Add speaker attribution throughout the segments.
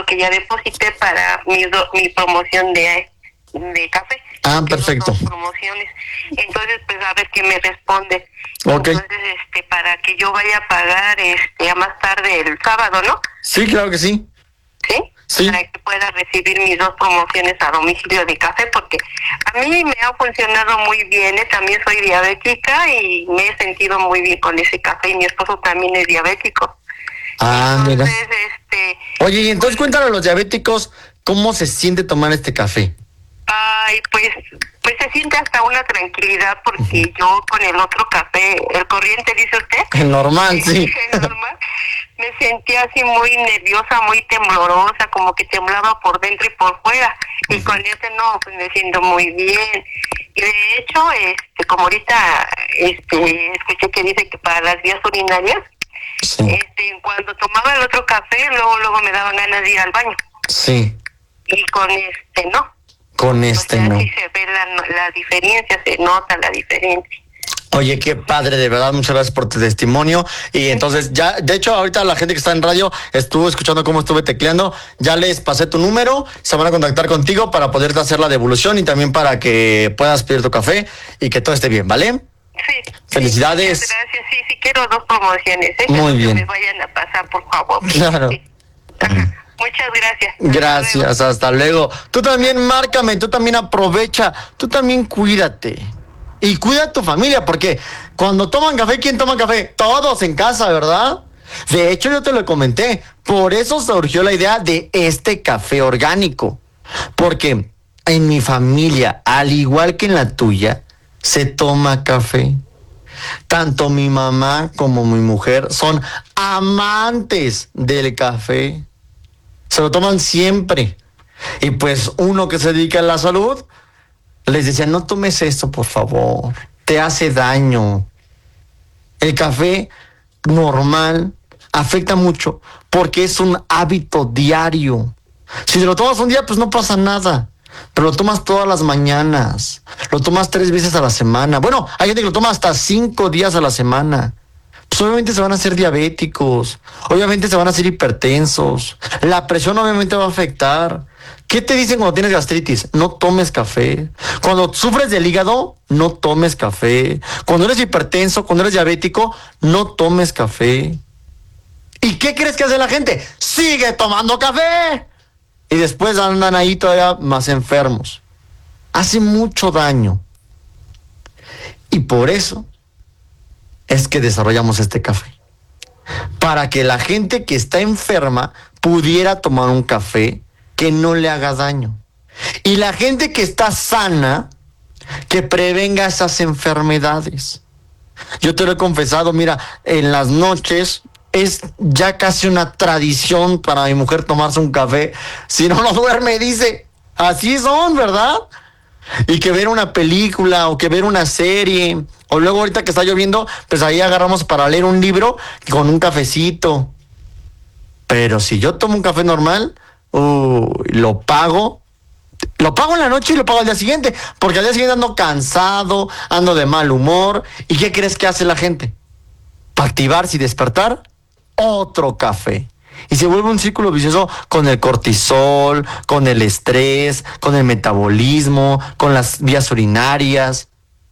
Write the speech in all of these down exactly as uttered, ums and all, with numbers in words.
Speaker 1: que ya deposité para mi, do, mi promoción de, de café.
Speaker 2: Ah, perfecto.
Speaker 1: Dos promociones. Entonces, pues a ver qué me responde.
Speaker 2: Okay.
Speaker 1: Entonces, este, para que yo vaya a pagar este a más tarde el sábado, ¿no?
Speaker 2: Sí, claro que sí.
Speaker 1: ¿Sí?
Speaker 2: Sí.
Speaker 1: Para que pueda recibir mis dos promociones a domicilio de café, porque a mí me ha funcionado muy bien, ¿eh? También soy diabética y me he sentido muy bien con ese café, y mi esposo también es diabético.
Speaker 2: Ah,
Speaker 1: entonces,
Speaker 2: mira.
Speaker 1: este...
Speaker 2: Oye, y entonces cuéntale a los diabéticos cómo se siente tomar este café.
Speaker 1: Ay, pues, pues se siente hasta una tranquilidad, porque uh-huh. yo con el otro café, el corriente, dice usted.
Speaker 2: El normal, sí.
Speaker 1: El normal. Me sentía así muy nerviosa, muy temblorosa, como que temblaba por dentro y por fuera. Y uh-huh. con este no, pues me siento muy bien. Y de hecho, este, como ahorita este, escuché que dice que para las vías urinarias, sí. este, cuando tomaba el otro café, luego luego me daban ganas de ir al baño.
Speaker 2: Sí.
Speaker 1: Y con este no.
Speaker 2: Con este
Speaker 1: o sea,
Speaker 2: no.
Speaker 1: Sí se ve la, la diferencia, se nota la diferencia.
Speaker 2: Oye, qué padre, de verdad, muchas gracias por tu testimonio. Y entonces, ya, de hecho, ahorita la gente que está en radio estuvo escuchando cómo estuve tecleando, ya les pasé tu número, se van a contactar contigo para poderte hacer la devolución y también para que puedas pedir tu café y que todo esté bien, ¿vale?
Speaker 1: Sí.
Speaker 2: Felicidades.
Speaker 1: Sí, gracias, sí, sí quiero dos promociones, ¿eh?
Speaker 2: Muy
Speaker 1: que
Speaker 2: bien.
Speaker 1: me vayan a pasar, por favor.
Speaker 2: Claro.
Speaker 1: Sí. Ajá. Muchas gracias.
Speaker 2: Gracias,
Speaker 1: hasta luego.
Speaker 2: hasta luego. Tú también márcame, tú también aprovecha, tú también cuídate. Y cuida a tu familia, porque cuando toman café, ¿quién toma café? Todos en casa, ¿verdad? De hecho, yo te lo comenté. Por eso surgió la idea de este café orgánico. Porque en mi familia, al igual que en la tuya, se toma café. Tanto mi mamá como mi mujer son amantes del café. Se lo toman siempre. Y pues uno que se dedica a la salud les decía, no tomes esto, por favor, te hace daño. El café normal afecta mucho porque es un hábito diario. Si te lo tomas un día, pues no pasa nada, pero lo tomas todas las mañanas, lo tomas tres veces a la semana. Bueno, hay gente que lo toma hasta cinco días a la semana. Pues obviamente se van a hacer diabéticos, obviamente se van a hacer hipertensos, la presión obviamente va a afectar. ¿Qué te dicen cuando tienes gastritis? No tomes café. Cuando sufres del hígado, no tomes café. Cuando eres hipertenso, cuando eres diabético, no tomes café. ¿Y qué crees que hace la gente? ¡Sigue tomando café! Y después andan ahí todavía más enfermos. Hace mucho daño. Y por eso es que desarrollamos este café. Para que la gente que está enferma pudiera tomar un café que no le haga daño. Y la gente que está sana, que prevenga esas enfermedades. Yo te lo he confesado, mira, en las noches es ya casi una tradición para mi mujer tomarse un café. Si no, no duerme, dice. Así son, ¿verdad? Y que ver una película o que ver una serie. O luego ahorita que está lloviendo, pues ahí agarramos para leer un libro con un cafecito. Pero si yo tomo un café normal, uh, lo pago. Lo pago en la noche y lo pago al día siguiente. Porque al día siguiente ando cansado, ando de mal humor. ¿Y qué crees que hace la gente? Para activarse y despertar, otro café. Y se vuelve un círculo vicioso con el cortisol, con el estrés, con el metabolismo, con las vías urinarias.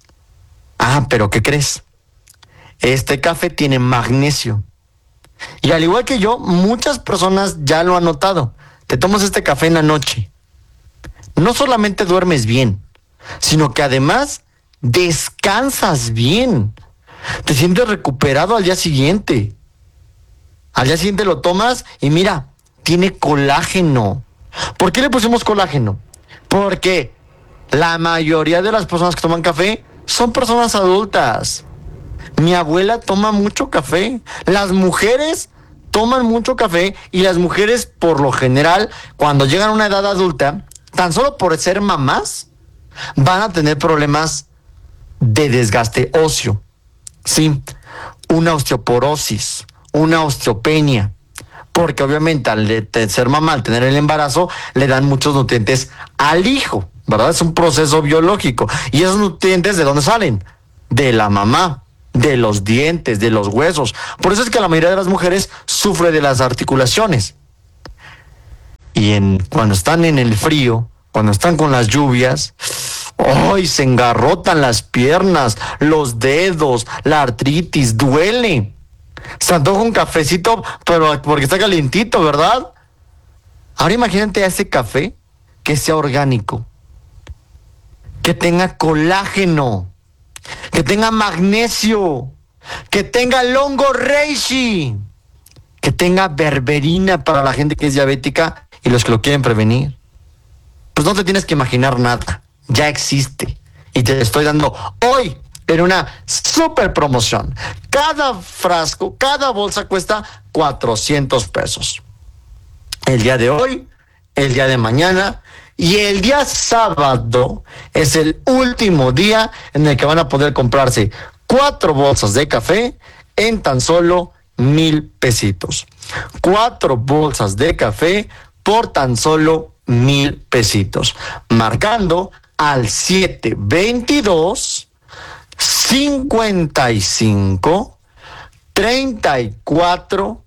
Speaker 2: Ah, pero ¿qué crees? Este café tiene magnesio. Y al igual que yo, muchas personas ya lo han notado. Te tomas este café en la noche. No solamente duermes bien, sino que además descansas bien. Te sientes recuperado al día siguiente. Al día siguiente lo tomas y mira, tiene colágeno. ¿Por qué le pusimos colágeno? Porque la mayoría de las personas que toman café son personas adultas. Mi abuela toma mucho café. Las mujeres toman mucho café y las mujeres, por lo general, cuando llegan a una edad adulta, tan solo por ser mamás, van a tener problemas de desgaste óseo. Sí, una osteoporosis, una osteopenia, porque obviamente al de ser mamá, al tener el embarazo, le dan muchos nutrientes al hijo, ¿verdad? Es un proceso biológico. ¿Y esos nutrientes de dónde salen? De la mamá, de los dientes, de los huesos. Por eso es que la mayoría de las mujeres sufre de las articulaciones. Y en, cuando están en el frío, cuando están con las lluvias, ¡ay! Se engarrotan las piernas, los dedos, la artritis, duele. Se antoja un cafecito, pero porque está calientito, ¿verdad? Ahora imagínate a ese café que sea orgánico, que tenga colágeno, que tenga magnesio, que tenga longo reishi, que tenga berberina para la gente que es diabética y los que lo quieren prevenir. Pues no te tienes que imaginar nada, ya existe y te estoy dando hoy en una super promoción. Cada frasco, cada bolsa cuesta cuatrocientos pesos. El día de hoy, el día de mañana y el día sábado es el último día en el que van a poder comprarse cuatro bolsas de café en tan solo mil pesitos. Cuatro bolsas de café por tan solo mil pesitos. Marcando al siete veintidós, cincuenta y cinco, treinta y cuatro,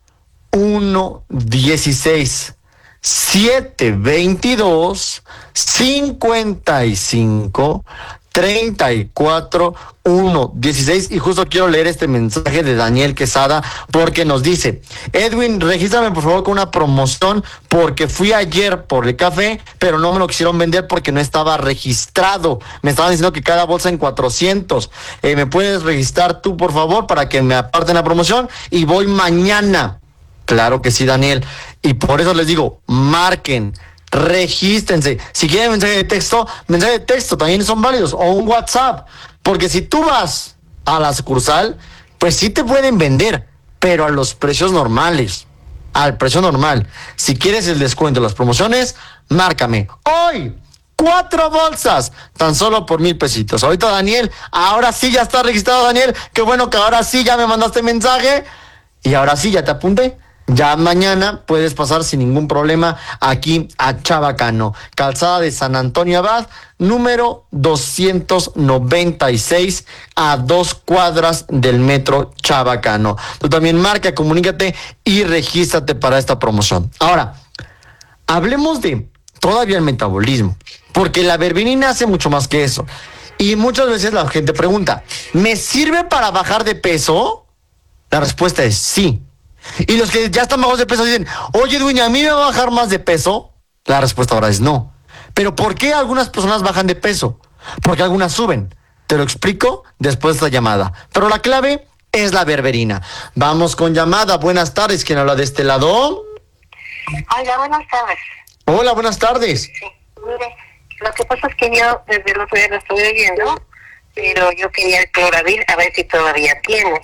Speaker 2: uno dieciséis. siete veintidós, cincuenta y cinco, treinta y cuatro, uno dieciséis. Y justo quiero leer este mensaje de Daniel Quesada porque nos dice: Edwin, regístrame por favor con una promoción porque fui ayer por el café, pero no me lo quisieron vender porque no estaba registrado. Me estaban diciendo que cada bolsa en cuatrocientos. Eh, ¿Me puedes registrar tú por favor para que me aparten la promoción? Y voy mañana. Claro que sí, Daniel. Y por eso les digo, marquen, regístrense. Si quieren mensaje de texto, mensaje de texto también son válidos. O un WhatsApp. Porque si tú vas a la sucursal, pues sí te pueden vender, pero a los precios normales. Al precio normal. Si quieres el descuento de las promociones, márcame. Hoy, cuatro bolsas, tan solo por mil pesitos. Ahorita, Daniel, ahora sí ya está registrado, Daniel. Qué bueno que ahora sí ya me mandaste mensaje. Y ahora sí ya te apunté. Ya mañana puedes pasar sin ningún problema aquí a Chabacano, calzada de San Antonio Abad, número doscientos noventa y seis, a dos cuadras del metro Chabacano. Tú también marca, comunícate y regístrate para esta promoción. Ahora, hablemos de todavía el metabolismo, porque la berberina hace mucho más que eso. Y muchas veces la gente pregunta, ¿me sirve para bajar de peso? La respuesta es sí. Y los que ya están bajos de peso dicen, oye, Edwin, ¿a mí me va a bajar más de peso? La respuesta ahora es no. ¿Pero por qué algunas personas bajan de peso? Porque algunas suben. Te lo explico después de esta llamada. Pero la clave es la berberina. Vamos con llamada. Buenas tardes. ¿Quién habla de este lado?
Speaker 1: Hola, buenas tardes.
Speaker 2: Hola, buenas tardes.
Speaker 1: Sí, mire, lo que pasa es que yo desde el otro día lo estoy oyendo, pero yo quería el Cloravir, a ver si todavía tiene.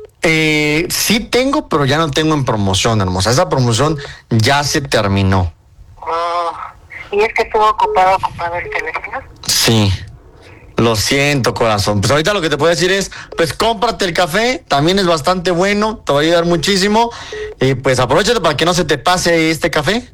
Speaker 2: Eh, sí tengo, pero ya no tengo en promoción, hermosa. Esa promoción ya se terminó.
Speaker 1: Oh, ¿y es que estuvo ocupado, ocupado el teléfono?
Speaker 2: Sí. Lo siento, corazón. Pues ahorita lo que te puedo decir es, pues cómprate el café, también es bastante bueno, te va a ayudar muchísimo. Y pues aprovechate para que no se te pase este café.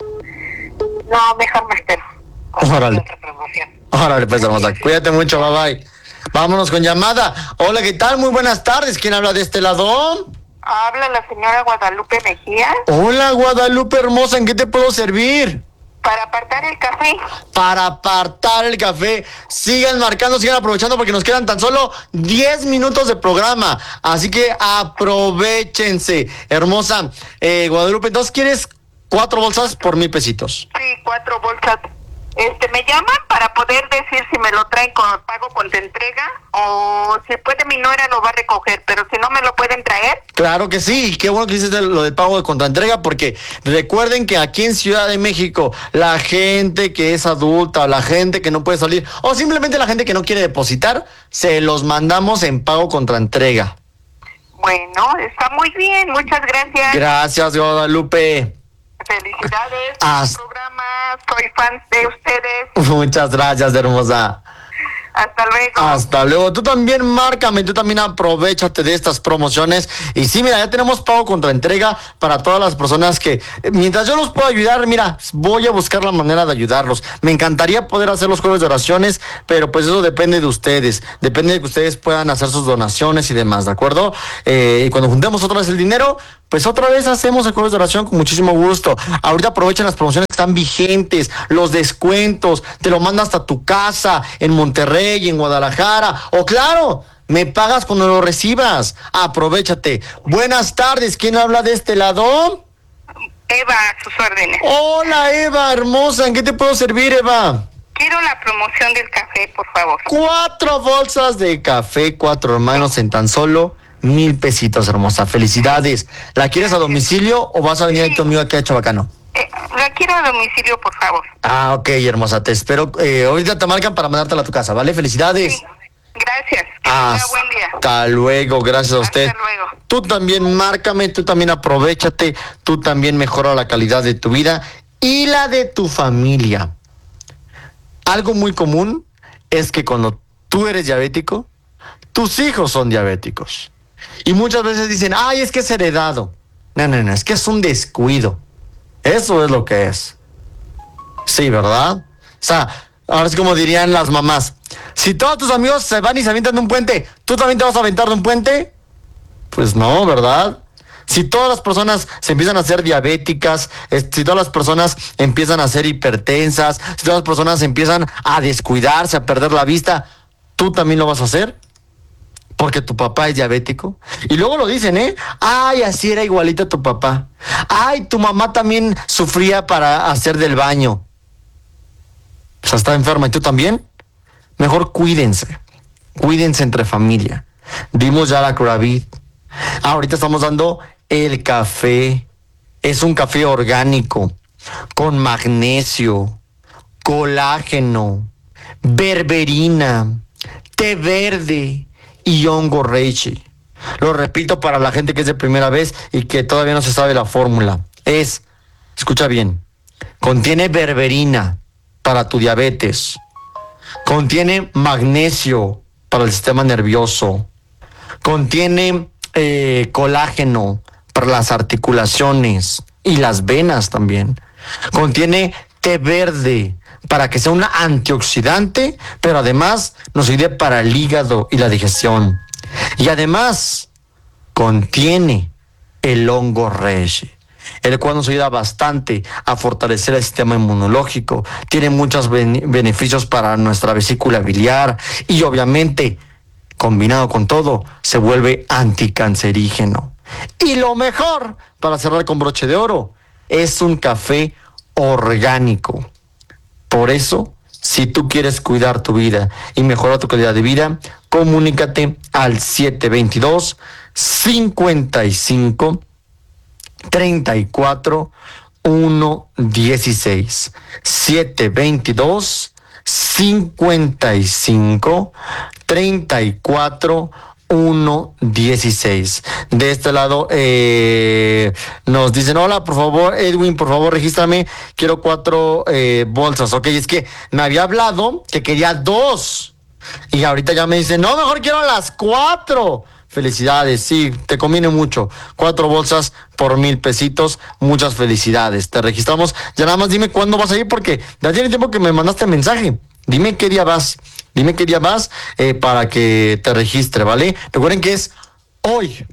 Speaker 1: No, mejor me espero.
Speaker 2: Órale.
Speaker 1: Otra promoción.
Speaker 2: Órale, pues hermosa. Cuídate mucho, bye bye. Vámonos con llamada. Hola, ¿qué tal? Muy buenas tardes. ¿Quién habla de este lado?
Speaker 1: Habla la señora Guadalupe Mejía.
Speaker 2: Hola, Guadalupe hermosa, ¿en qué te puedo servir?
Speaker 1: Para apartar el café.
Speaker 2: Para apartar el café. Sigan marcando, sigan aprovechando porque nos quedan tan solo diez minutos de programa. Así que aprovechense. Hermosa, eh, Guadalupe, entonces ¿quieres cuatro bolsas por mil pesitos?
Speaker 1: Sí, cuatro bolsas. Este, me llaman para poder decir si me lo traen con pago con te entrega o si puede mi nuera lo va a recoger, pero si no me lo pueden traer.
Speaker 2: Claro que sí, y qué bueno que dices lo del pago de contraentrega, porque recuerden que aquí en Ciudad de México, la gente que es adulta, la gente que no puede salir, o simplemente la gente que no quiere depositar, se los mandamos en pago contraentrega.
Speaker 1: Bueno, está muy bien, muchas gracias.
Speaker 2: Gracias, Guadalupe.
Speaker 1: Felicidades
Speaker 2: As-
Speaker 1: por el programa, soy fan de ustedes.
Speaker 2: Muchas gracias, hermosa.
Speaker 1: Hasta luego.
Speaker 2: Hasta luego. Tú también márcame, tú también aprovechate de estas promociones. Y sí, mira, ya tenemos pago contra entrega para todas las personas que, mientras yo los puedo ayudar, mira, voy a buscar la manera de ayudarlos. Me encantaría poder hacer los jueves de oraciones, pero pues eso depende de ustedes. Depende de que ustedes puedan hacer sus donaciones y demás, ¿de acuerdo? Eh, y cuando juntemos otra vez el dinero, pues otra vez hacemos el jueves de oración con muchísimo gusto. Ahorita aprovechen las promociones que están vigentes, los descuentos, te lo manda hasta tu casa, en Monterrey, en Guadalajara, o claro, me pagas cuando lo recibas. Aprovechate. Buenas tardes, ¿quién habla de este lado?
Speaker 1: Eva, a sus órdenes.
Speaker 2: Hola Eva, hermosa, ¿en qué te puedo servir, Eva?
Speaker 1: Quiero la promoción del café, por favor.
Speaker 2: Cuatro bolsas de café, cuatro hermanos en tan solo mil pesitos, hermosa. Felicidades. ¿La quieres a domicilio o vas a venir
Speaker 1: Sí.
Speaker 2: conmigo aquí a Chabacano?
Speaker 1: Eh, la quiero a domicilio, por favor.
Speaker 2: Ah, ok, hermosa, te espero. Eh, ahorita te marcan para mandártela a tu casa, ¿vale? Felicidades.
Speaker 1: Sí. Gracias. Que tenga buen día.
Speaker 2: Hasta luego, gracias a usted.
Speaker 1: Hasta luego.
Speaker 2: Tú también márcame, tú también aprovechate, tú también mejora la calidad de tu vida y la de tu familia. Algo muy común es que cuando tú eres diabético, tus hijos son diabéticos. Y muchas veces dicen, ay, es que es heredado. No, no, no, es que es un descuido. Eso es lo que es. Sí, ¿verdad? O sea, ahora es como dirían las mamás. Si todos tus amigos se van y se avientan de un puente, ¿tú también te vas a aventar de un puente? Pues no, ¿verdad? Si todas las personas se empiezan a ser diabéticas, eh, si todas las personas empiezan a ser hipertensas, si todas las personas empiezan a descuidarse, a perder la vista, ¿tú también lo vas a hacer? Porque tu papá es diabético. Y luego lo dicen, ¿eh? Ay, así era igualito tu papá. Ay, tu mamá también sufría para hacer del baño. O sea, está enferma. ¿Y tú también? Mejor cuídense. Cuídense entre familia. Dimos ya la Curavid. Ahorita estamos dando el café. Es un café orgánico, con magnesio, colágeno, berberina, té verde y hongo reishi. Lo repito para la gente que es de primera vez y que todavía no se sabe la fórmula. Es, escucha bien, contiene berberina para tu diabetes, contiene magnesio para el sistema nervioso, contiene eh, colágeno para las articulaciones y las venas también, contiene té verde para que sea un antioxidante, pero además nos ayude para el hígado y la digestión. Y además contiene el hongo reishi, el cual nos ayuda bastante a fortalecer el sistema inmunológico. Tiene muchos ben- beneficios para nuestra vesícula biliar y obviamente, combinado con todo, se vuelve anticancerígeno. Y lo mejor, para cerrar con broche de oro, es un café orgánico. Por eso, si tú quieres cuidar tu vida y mejorar tu calidad de vida, comunícate al siete veintidós, cincuenta y cinco, treinta y cuatro, uno dieciséis. siete veintidós, cincuenta y cinco, treinta y cuatro, uno dieciséis. De este lado eh, nos dicen, hola, por favor, Edwin, por favor, regístrame, quiero cuatro eh, bolsas. Ok, es que me había hablado que quería dos y ahorita ya me dicen, no, mejor quiero las cuatro. Felicidades, sí, te conviene mucho. Cuatro bolsas por mil pesitos, muchas felicidades. Te registramos, ya nada más dime cuándo vas a ir porque ya tiene tiempo que me mandaste mensaje. Dime qué día vas, dime qué día vas eh, para que te registre, ¿vale? Recuerden que es hoy,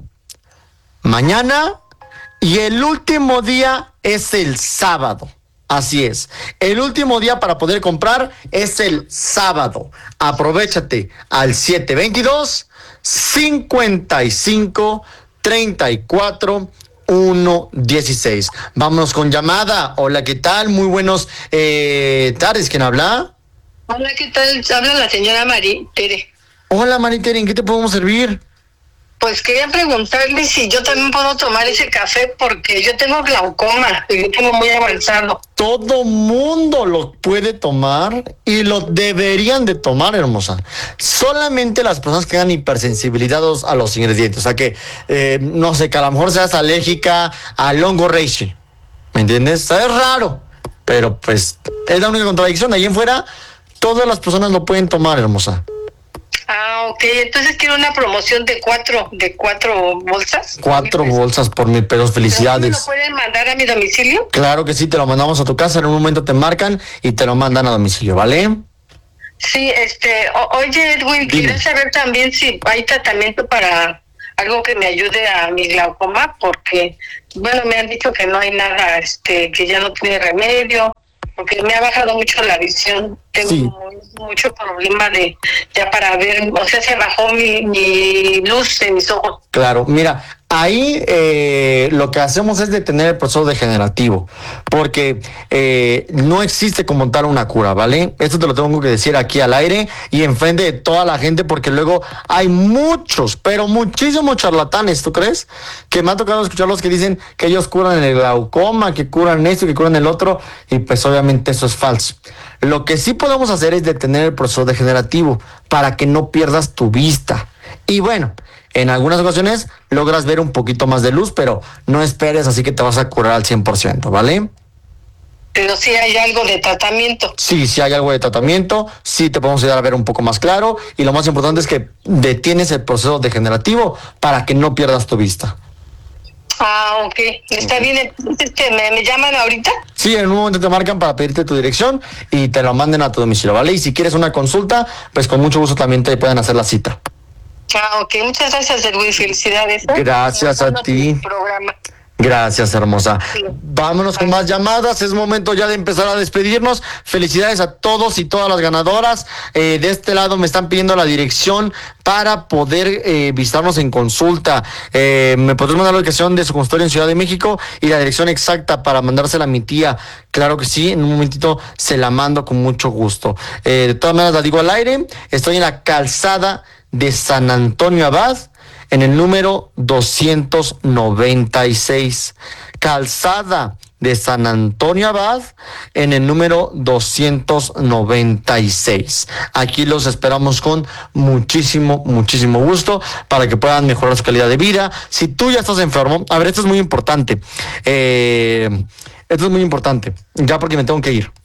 Speaker 2: mañana y el último día es el sábado. Así es, el último día para poder comprar es el sábado. Aprovechate al siete veintidós, cincuenta y cinco, treinta y cuatro, uno dieciséis. Vámonos con llamada. Hola, ¿qué tal? Muy buenos eh, tardes. ¿Quién habla?
Speaker 3: Hola, ¿qué tal? Habla la señora Mari Tere.
Speaker 2: Hola, Maritere, ¿en qué te podemos servir?
Speaker 3: Pues quería preguntarle si yo también puedo tomar ese café porque yo tengo glaucoma y yo tengo muy avanzado.
Speaker 2: Todo mundo lo puede tomar y lo deberían de tomar, hermosa. Solamente las personas que tengan hipersensibilidad a los ingredientes. O sea que, eh, no sé, que a lo mejor seas alérgica al hongo reishi. ¿Me entiendes? O sea, es raro, pero pues es la única contradicción. De ahí en fuera, todas las personas lo pueden tomar, hermosa.
Speaker 3: Ah, ok. Entonces quiero una promoción de cuatro, de cuatro bolsas.
Speaker 2: Cuatro bolsas por mil pesos.
Speaker 3: ¿Me lo
Speaker 2: Felicidades.
Speaker 3: pueden mandar a mi domicilio?
Speaker 2: Claro que sí, te lo mandamos a tu casa. En un momento te marcan y te lo mandan a domicilio, ¿vale?
Speaker 3: Sí, este, o- oye Edwin,
Speaker 2: Dime.
Speaker 3: quería saber también si hay tratamiento para algo que me ayude a mi glaucoma, porque, bueno, me han dicho que no hay nada, este, que ya no tiene remedio, porque me ha bajado mucho la visión. Tengo
Speaker 2: Sí.
Speaker 3: muy, mucho problema de, ya para ver, o sea, se bajó mi, mi luz en mis ojos.
Speaker 2: Claro, mira, ahí eh, lo que hacemos es detener el proceso degenerativo, porque eh, no existe como tal una cura, ¿vale? Esto te lo tengo que decir aquí al aire y enfrente de toda la gente, porque luego hay muchos, pero muchísimos charlatanes, ¿tú crees? Que me ha tocado escucharlos que dicen que ellos curan el glaucoma, que curan esto, que curan el otro, y pues obviamente eso es falso. Lo que sí podemos hacer es detener el proceso degenerativo para que no pierdas tu vista. Y bueno, en algunas ocasiones logras ver un poquito más de luz, pero no esperes así que te vas a curar al cien por ciento, ¿vale?
Speaker 3: Pero sí hay algo de tratamiento.
Speaker 2: Sí, sí hay algo de tratamiento, sí te podemos ayudar a ver un poco más claro, y lo más importante es que detienes el proceso degenerativo para que no pierdas tu vista.
Speaker 3: Ah, ok. Está bien. Este, ¿me, ¿Me llaman ahorita?
Speaker 2: Sí, en un momento te marcan para pedirte tu dirección y te lo manden a tu domicilio, ¿vale? Y si quieres una consulta, pues con mucho gusto también te pueden hacer la cita.
Speaker 3: Ah, ok. Muchas gracias, Edwin. Felicidades.
Speaker 2: Gracias a ti.
Speaker 3: Programa.
Speaker 2: Gracias, hermosa.
Speaker 3: Sí.
Speaker 2: Vámonos con más llamadas. Es momento ya de empezar a despedirnos. Felicidades a todos y todas las ganadoras. Eh, de este lado me están pidiendo la dirección para poder eh, visitarnos en consulta. Eh, me podrás mandar la ubicación de su consultorio en Ciudad de México y la dirección exacta para mandársela a mi tía. Claro que sí, en un momentito se la mando con mucho gusto. Eh, de todas maneras la digo al aire. Estoy en la calzada de San Antonio Abad, en el número doscientos noventa y seis. Calzada de San Antonio Abad, en el número doscientos noventa y seis. Aquí los esperamos con muchísimo, muchísimo gusto para que puedan mejorar su calidad de vida. Si tú ya estás enfermo, a ver, esto es muy importante. Eh, esto es muy importante, ya porque me tengo que ir.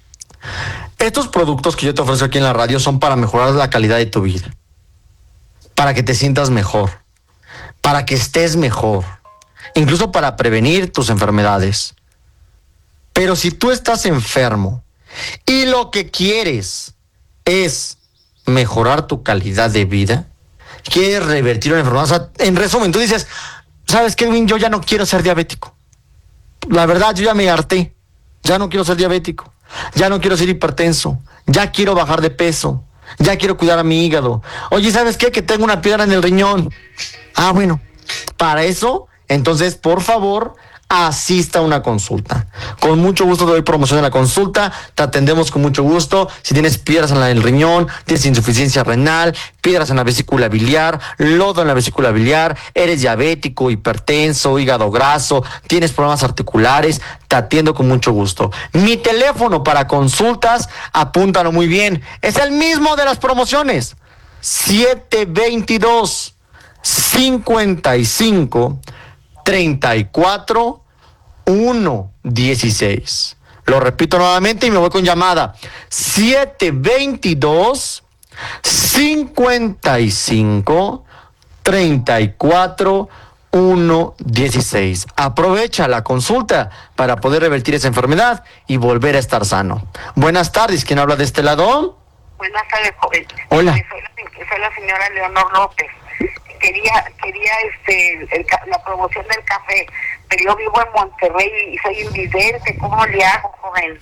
Speaker 2: Estos productos que yo te ofrezco aquí en la radio son para mejorar la calidad de tu vida, para que te sientas mejor, para que estés mejor, incluso para prevenir tus enfermedades. Pero si tú estás enfermo y lo que quieres es mejorar tu calidad de vida, quieres revertir una enfermedad, o sea, en resumen, tú dices, ¿sabes qué, Edwin? Yo ya no quiero ser diabético. La verdad, yo ya me harté. Ya no quiero ser diabético. Ya no quiero ser hipertenso. Ya quiero bajar de peso. Ya quiero cuidar a mi hígado. Oye, ¿sabes qué? Que tengo una piedra en el riñón. Ah, bueno. Para eso, entonces, por favor, asista a una consulta. Con mucho gusto te doy promoción en la consulta. Te atendemos con mucho gusto. Si tienes piedras en la- en el riñón, tienes insuficiencia renal, piedras en la vesícula biliar, lodo en la vesícula biliar, eres diabético, hipertenso, hígado graso, tienes problemas articulares, te atiendo con mucho gusto. Mi teléfono para consultas, apúntalo muy bien, es el mismo de las promociones. siete veintidós, cincuenta y cinco, treinta y cuatro, uno dieciséis. Lo repito nuevamente y me voy con llamada. siete veintidós, cincuenta y cinco, treinta y cuatro, uno dieciséis. Aprovecha la consulta para poder revertir esa enfermedad y volver a estar sano. Buenas tardes, ¿quién habla de este lado?
Speaker 1: Buenas tardes, joven.
Speaker 2: Hola.
Speaker 1: Soy la, soy la señora Leonor López. Quería, quería este, el ca- la promoción del café, pero yo vivo en Monterrey y soy invidente. ¿Cómo le hago, joven?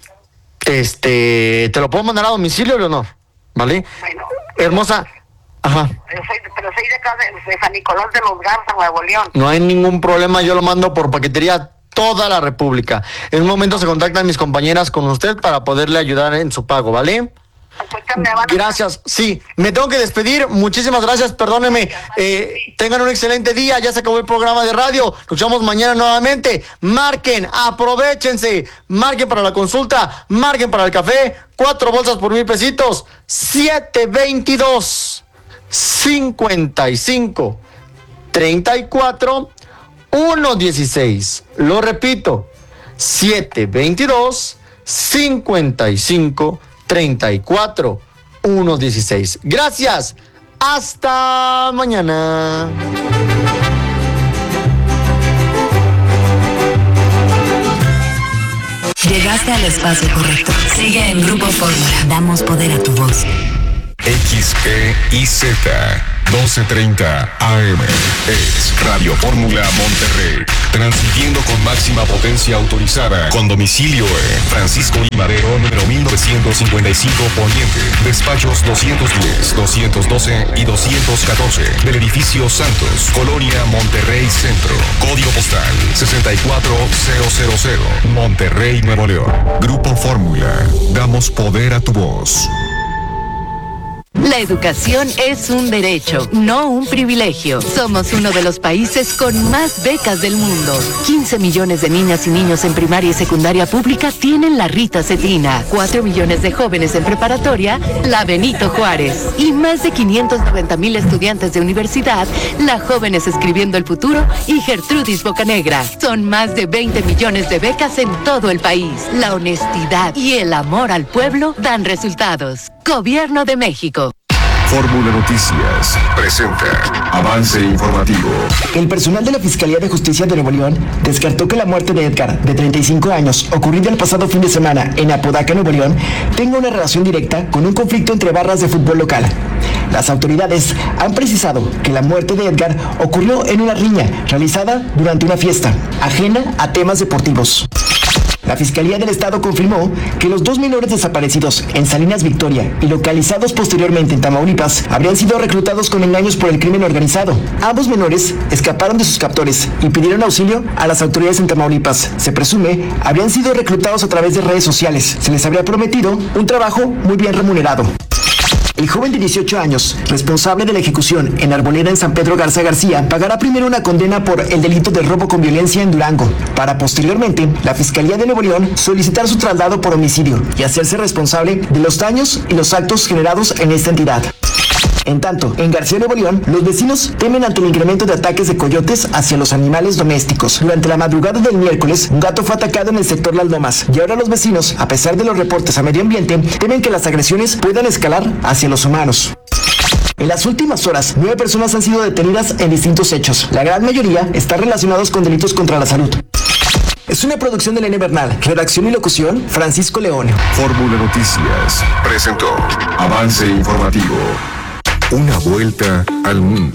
Speaker 2: Este, ¿te lo puedo mandar a domicilio, Leonor? ¿Vale?
Speaker 1: Bueno,
Speaker 2: Hermosa. Ajá.
Speaker 1: pero soy, pero soy de acá de, de San Nicolás de los Garza, Nuevo León.
Speaker 2: No hay ningún problema, yo lo mando por paquetería a toda la República. En un momento se contactan mis compañeras con usted para poderle ayudar en su pago, ¿vale?
Speaker 1: Entonces me van a-
Speaker 2: Gracias. Sí, me tengo que despedir. Muchísimas gracias, perdónenme. Eh, tengan un excelente día. Ya se acabó el programa de radio. Nos vemos mañana nuevamente. Marquen, aprovechense. Marquen para la consulta. Marquen para el café. Cuatro bolsas por mil pesitos. siete veintidós, cincuenta y cinco, treinta y cuatro, uno dieciséis. Lo repito. siete veintidós, cincuenta y cinco, treinta y cuatro, uno dieciséis. Gracias. Hasta mañana.
Speaker 4: Llegaste al espacio correcto. Sigue en Grupo Fórmula. Damos poder a tu voz.
Speaker 5: X, E y Z. doce treinta A M. Es Radio Fórmula Monterrey. Transmitiendo con máxima potencia autorizada. Con domicilio en Francisco I. Madero, número mil novecientos cincuenta y cinco Poniente. Despachos doscientos diez, doscientos doce y doscientos catorce. Del edificio Santos, Colonia Monterrey Centro. Código postal sesenta y cuatro mil. Monterrey, Nuevo León. Grupo Fórmula. Damos poder a tu voz.
Speaker 4: La educación es un derecho, no un privilegio. Somos uno de los países con más becas del mundo. quince millones de niñas y niños en primaria y secundaria pública tienen la Rita Cetina. cuatro millones de jóvenes en preparatoria, la Benito Juárez. Y más de quinientos noventa mil estudiantes de universidad, la Jóvenes Escribiendo el Futuro y Gertrudis Bocanegra. Son más de veinte millones de becas en todo el país. La honestidad y el amor al pueblo dan resultados. Gobierno de México.
Speaker 5: Fórmula Noticias presenta avance informativo.
Speaker 6: El personal de la Fiscalía de Justicia de Nuevo León descartó que la muerte de Edgar, de treinta y cinco años, ocurrida el pasado fin de semana en Apodaca, Nuevo León, tenga una relación directa con un conflicto entre barras de fútbol local. Las autoridades han precisado que la muerte de Edgar ocurrió en una riña realizada durante una fiesta, ajena a temas deportivos. La Fiscalía del Estado confirmó que los dos menores desaparecidos en Salinas Victoria y localizados posteriormente en Tamaulipas habrían sido reclutados con engaños por el crimen organizado. Ambos menores escaparon de sus captores y pidieron auxilio a las autoridades en Tamaulipas. Se presume habrían sido reclutados a través de redes sociales. Se les habría prometido un trabajo muy bien remunerado. El joven de dieciocho años, responsable de la ejecución en Arboleda en San Pedro Garza García, pagará primero una condena por el delito de robo con violencia en Durango, para posteriormente la Fiscalía de Nuevo León solicitar su traslado por homicidio y hacerse responsable de los daños y los actos generados en esta entidad. En tanto, en García, Nuevo León, los vecinos temen ante el incremento de ataques de coyotes hacia los animales domésticos. Durante la madrugada del miércoles, un gato fue atacado en el sector Las Lomas, y ahora los vecinos, a pesar de los reportes a medio ambiente, temen que las agresiones puedan escalar hacia los humanos. En las últimas horas, nueve personas han sido detenidas en distintos hechos. La gran mayoría están relacionados con delitos contra la salud. Es una producción de Elena Bernal. Redacción y locución, Francisco León.
Speaker 5: Fórmula Noticias presentó avance informativo. Una vuelta al mundo.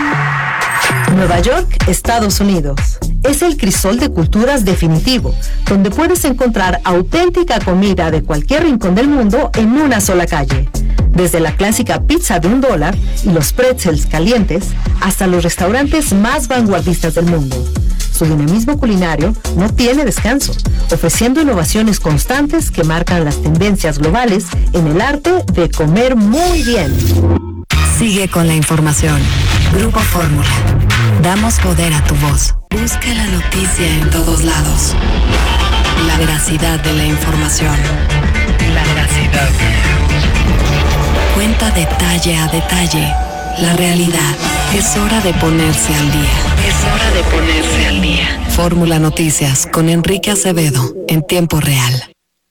Speaker 7: Nueva York, Estados Unidos. Es el crisol de culturas definitivo, donde puedes encontrar auténtica comida de cualquier rincón del mundo en una sola calle. Desde la clásica pizza de un dólar y los pretzels calientes, hasta los restaurantes más vanguardistas del mundo. Su dinamismo culinario no tiene descanso, ofreciendo innovaciones constantes que marcan las tendencias globales en el arte de comer muy bien.
Speaker 4: Sigue con la información. Grupo Fórmula. Damos poder a tu voz. Busca la noticia en todos lados. La veracidad de la información. La veracidad. Cuenta detalle a detalle la realidad. Es hora de ponerse al día. Es hora de ponerse al día. Fórmula Noticias con Enrique Acevedo en tiempo real.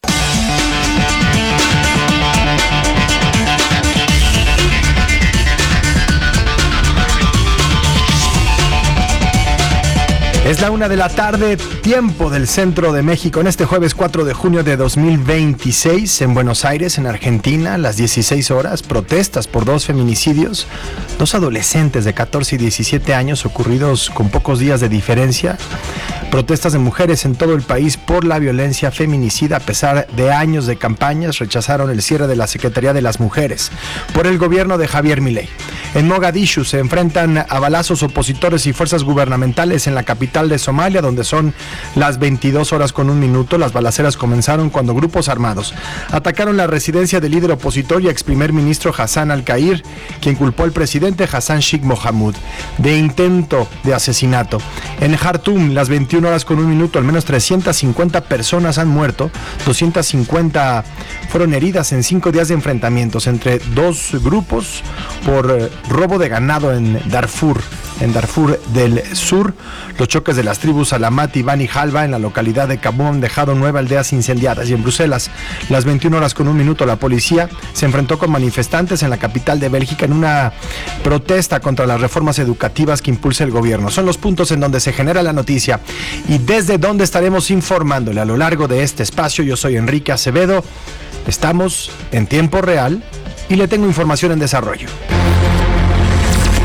Speaker 8: Es la una de la tarde, tiempo del centro de México, en este jueves cuatro de junio de dos mil veintiséis, en Buenos Aires, en Argentina, a las dieciséis horas, protestas por dos feminicidios, dos adolescentes de catorce y diecisiete años ocurridos con pocos días de diferencia, protestas de mujeres en todo el país por la violencia feminicida. A pesar de años de campañas, rechazaron el cierre de la Secretaría de las Mujeres por el gobierno de Javier Milei. En Mogadishu se enfrentan a balazos opositores y fuerzas gubernamentales en la capital de Somalia, donde son las veintidós horas con un minuto. Las balaceras comenzaron cuando grupos armados atacaron la residencia del líder opositor y ex primer ministro Hassan al-Kair, quien culpó al presidente Hassan Sheikh Mohamud de intento de asesinato. En Jartum, las veintiuna horas con un minuto, al menos trescientas cincuenta personas han muerto, doscientas cincuenta fueron heridas en cinco días de enfrentamientos entre dos grupos por eh, robo de ganado en Darfur, en Darfur del Sur. Los choques de las tribus Alamat y Bani Halva en la localidad de Kabul han dejado nueve aldeas incendiadas. Y en Bruselas, las veintiuna horas con un minuto, la policía se enfrentó con manifestantes en la capital de Bélgica en una protesta contra las reformas educativas que impulsa el gobierno. Son los puntos en donde se genera la noticia y desde donde estaremos informándole a lo largo de este espacio. Yo soy Enrique Acevedo, estamos en tiempo real y le tengo información en desarrollo.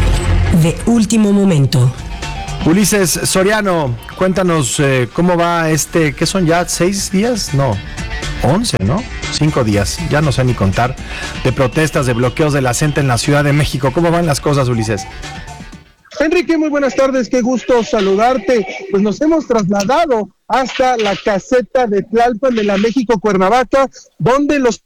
Speaker 9: de último momento.
Speaker 8: Ulises Soriano, cuéntanos eh, cómo va este, ¿qué son ya? ¿Seis días? No, once, ¿no? Cinco días, ya no sé ni contar, de protestas, de bloqueos de la C E N T E en la Ciudad de México. ¿Cómo van las cosas, Ulises?
Speaker 10: Enrique, muy buenas tardes, qué gusto saludarte. Pues nos hemos trasladado hasta la caseta de Tlalpan de la México Cuernavaca, donde los...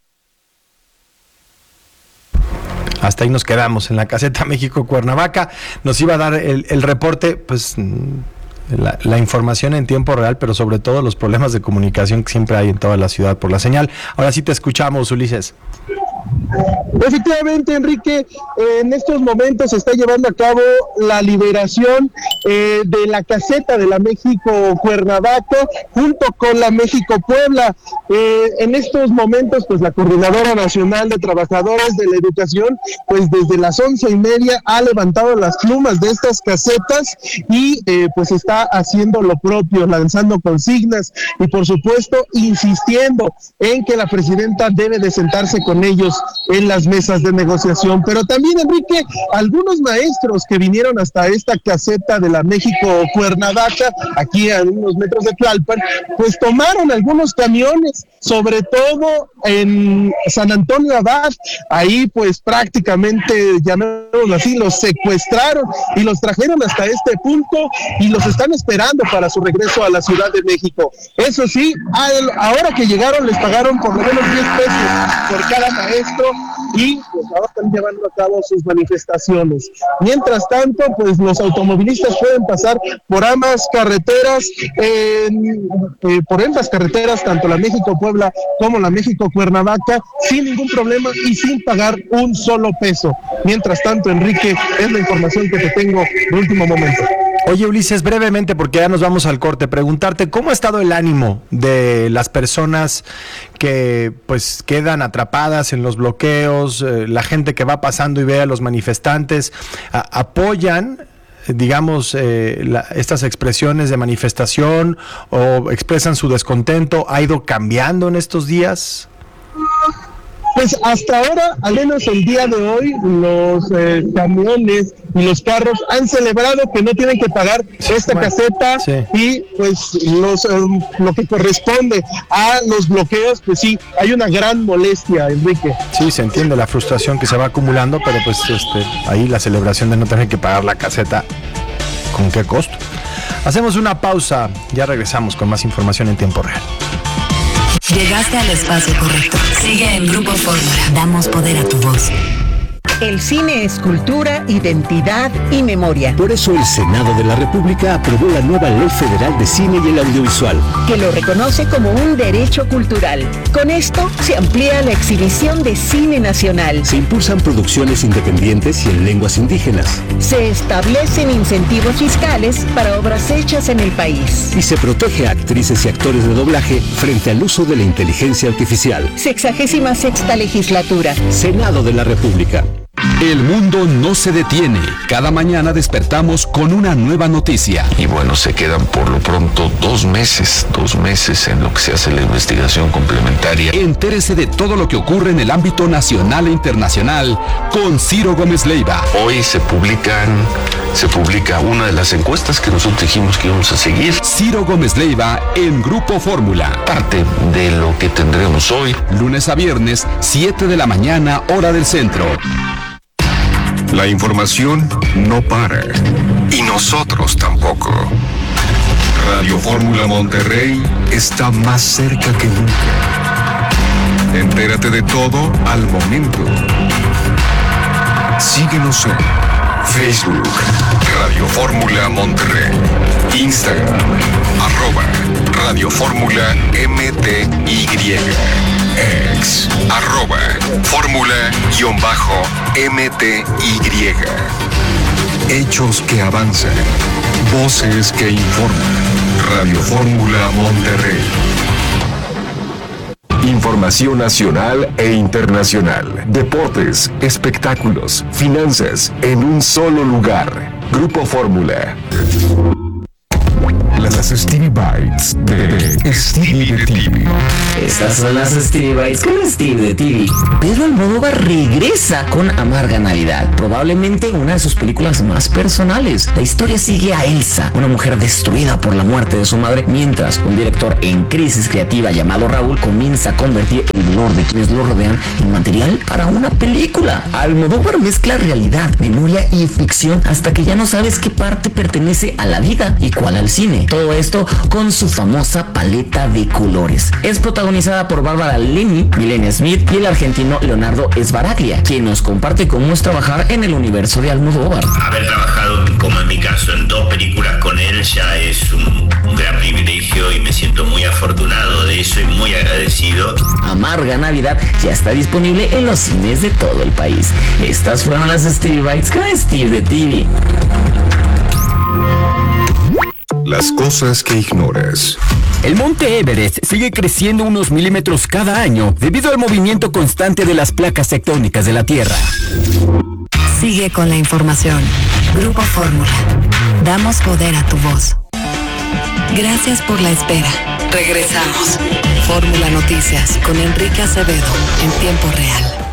Speaker 8: Hasta ahí nos quedamos, en la caseta México Cuernavaca. Nos iba a dar el, el reporte, pues la, la información en tiempo real, pero sobre todo los problemas de comunicación que siempre hay en toda la ciudad por la señal. Ahora sí te escuchamos, Ulises.
Speaker 10: Efectivamente, Enrique, en estos momentos se está llevando a cabo la liberación eh, de la caseta de la México Cuernavaca junto con la México Puebla. Eh, en estos momentos, pues la Coordinadora Nacional de Trabajadores de la Educación, pues desde las once y media ha levantado las plumas de estas casetas y eh, pues está haciendo lo propio, lanzando consignas y por supuesto insistiendo en que la presidenta debe de sentarse con ellos en las mesas de negociación. Pero también, Enrique, algunos maestros que vinieron hasta esta caseta de la México Cuernavaca, aquí a unos metros de Tlalpan, pues tomaron algunos camiones, sobre todo en San Antonio Abad. Ahí pues prácticamente, llamémoslo así, los secuestraron y los trajeron hasta este punto y los están esperando para su regreso a la Ciudad de México. Eso sí, ahora que llegaron les pagaron por lo menos diez pesos por cada maestro y pues ahora están llevando a cabo sus manifestaciones. Mientras tanto, pues los automovilistas pueden pasar por ambas carreteras, eh, eh, por ambas carreteras, tanto la México Puebla como la México Cuernavaca, sin ningún problema y sin pagar un solo peso. Mientras tanto, Enrique, es la información que te tengo de último momento.
Speaker 8: Oye, Ulises, brevemente, porque ya nos vamos al corte, preguntarte cómo ha estado el ánimo de las personas que pues quedan atrapadas en los bloqueos, eh, la gente que va pasando y ve a los manifestantes, a, apoyan, digamos, eh, la, estas expresiones de manifestación o expresan su descontento. ¿Ha ido cambiando en estos días?
Speaker 10: Pues hasta ahora, al menos el día de hoy, los eh, camiones y los carros han celebrado que no tienen que pagar esta bueno, caseta sí. Y pues los eh, lo que corresponde a los bloqueos, pues sí, hay una gran molestia, Enrique.
Speaker 8: Sí, se entiende la frustración que se va acumulando, pero pues este ahí la celebración de no tener que pagar la caseta, ¿con qué costo? Hacemos una pausa, ya regresamos con más información en tiempo real.
Speaker 9: Llegaste al espacio correcto. Sigue en Grupo Fórmula. Damos poder a tu voz.
Speaker 7: El cine es cultura, identidad y memoria.
Speaker 11: Por eso el Senado de la República aprobó la nueva Ley Federal de Cine y el Audiovisual,
Speaker 7: que lo reconoce como un derecho cultural. Con esto se amplía la exhibición de cine nacional.
Speaker 11: Se impulsan producciones independientes y en lenguas indígenas.
Speaker 7: Se establecen incentivos fiscales para obras hechas en el país.
Speaker 11: Y se protege a actrices y actores de doblaje frente al uso de la inteligencia artificial.
Speaker 7: Sexagésima sexta legislatura.
Speaker 11: Senado de la República.
Speaker 12: El mundo no se detiene. Cada mañana despertamos con una nueva noticia.
Speaker 13: Y bueno, se quedan por lo pronto dos meses, dos meses en lo que se hace la investigación complementaria.
Speaker 12: Entérese de todo lo que ocurre en el ámbito nacional e internacional con Ciro Gómez Leiva.
Speaker 13: Hoy se publican, se publica una de las encuestas que nosotros dijimos que íbamos a seguir.
Speaker 12: Ciro Gómez Leiva en Grupo Fórmula.
Speaker 13: Parte de lo que tendremos hoy.
Speaker 12: Lunes a viernes, siete de la mañana, hora del centro.
Speaker 5: La información no para. Y nosotros tampoco. Radio Fórmula Monterrey está más cerca que nunca. Entérate de todo al momento. Síguenos en Facebook, Radio Fórmula Monterrey, Instagram, arroba Radio Fórmula M T Y, ex, arroba Fórmula-M T Y. Hechos que avanzan, voces que informan. Radio Fórmula Monterrey. Información nacional e internacional. Deportes, espectáculos, finanzas, en un solo lugar. Grupo Fórmula. La las Stevie Bites de Stevie de T V.
Speaker 14: Estas son las Stevie Bites con Stevie de T V. Pedro Almodóvar regresa con Amarga Navidad, probablemente una de sus películas más personales. La historia sigue a Elsa, una mujer destruida por la muerte de su madre, mientras un director en crisis creativa llamado Raúl comienza a convertir el dolor de quienes lo rodean en material para una película. Almodóvar mezcla realidad, memoria y ficción hasta que ya no sabes qué parte pertenece a la vida y cuál al cine. Todo esto con su famosa paleta de colores. Es protagonizada por Bárbara Lenny, Milena Smith y el argentino Leonardo Sbaraglia, quien nos comparte cómo es trabajar en el universo de Almodóvar.
Speaker 15: Haber trabajado, como en mi caso, en dos películas con él ya es un, un gran privilegio y me siento muy afortunado de eso y muy agradecido.
Speaker 14: Amarga Navidad ya está disponible en los cines de todo el país. Estas fueron las Stevie Bites con Steve de T V.
Speaker 5: Las cosas que ignoras.
Speaker 16: El monte Everest sigue creciendo unos milímetros cada año debido al movimiento constante de las placas tectónicas de la Tierra.
Speaker 9: Sigue con la información. Grupo Fórmula. Damos poder a tu voz. Gracias por la espera. Regresamos. Fórmula Noticias con Enrique Acevedo en tiempo real.